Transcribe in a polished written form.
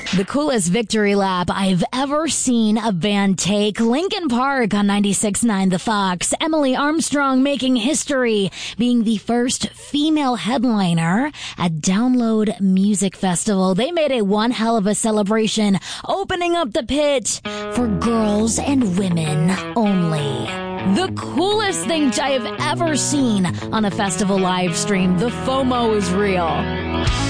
The coolest victory lap I've ever seen a band take. Linkin Park on 96.9 The Fox. Emily Armstrong making history, being the first female headliner at Download Music Festival. They made it one hell of a celebration, opening up the pit for girls and women only. The coolest thing I have ever seen on a festival live stream. The FOMO is real.